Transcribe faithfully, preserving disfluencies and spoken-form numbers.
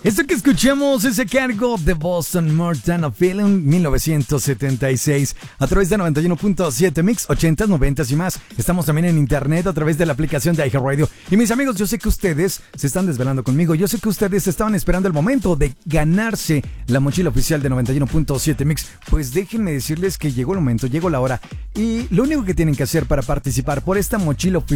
Esto que escuchamos es a cargo de Boston More Than a Feeling mil novecientos setenta y seis a través de noventa y uno punto siete Mix, ochentas, noventas y más. Estamos también en internet a través de la aplicación de iHeartRadio. Y mis amigos, yo sé que ustedes se están desvelando conmigo. Yo sé que ustedes estaban esperando el momento de ganarse la mochila oficial de noventa y uno punto siete Mix. Pues déjenme decirles que llegó el momento, llegó la hora. Y lo único que tienen que hacer para participar por esta mochila oficial